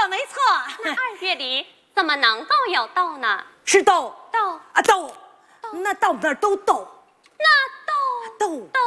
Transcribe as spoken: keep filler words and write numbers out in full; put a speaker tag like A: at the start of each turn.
A: 没错。
B: 那二月里怎么能够有豆呢？
A: 是豆
B: 豆
A: 啊豆，那到我们那儿都豆。
B: 那豆
A: 豆
B: 豆